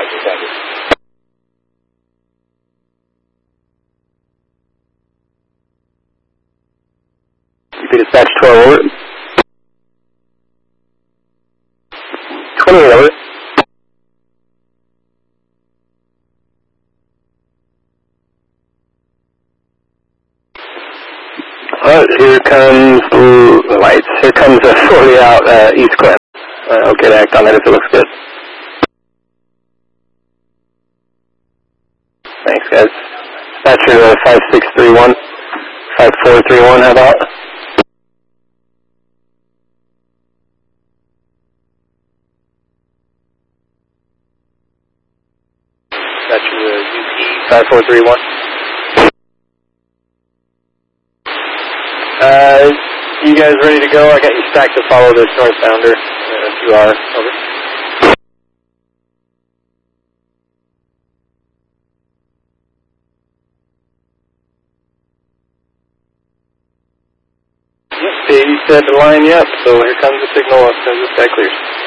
Roger. UP dispatch 12 over. 28 over. Here comes the lights. Here comes a 40 out East Glen. Okay to act on that if it looks good. Thanks, guys. Dispatcher 5631, 5431, how about? Dispatcher UP 5431. You guys ready to go? I got you stacked to follow this northbounder. If you are, over. Yep, Dave said to line you up, so here comes the signal as soon as the sky clears.